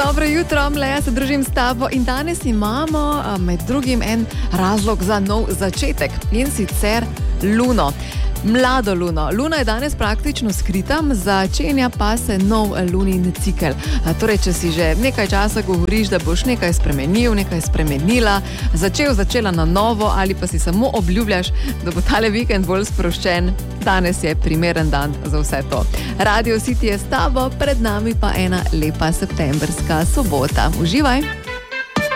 Dobro jutro, Mleja, se družim s tabo in danes imamo med drugim en razlog za nov začetek in sicer luno. Mlado luno. Luna je danes praktično skrita, začenja pa se nov lunin cikel. Torej, če si že nekaj časa govoriš, da boš nekaj spremenil, nekaj spremenila, začela na novo ali pa si samo obljubljaš, da bo tale vikend bolj sproščen, danes je primeren dan za vse to. Radio City je s tabo, pred nami pa ena lepa septembrska sobota. Uživaj!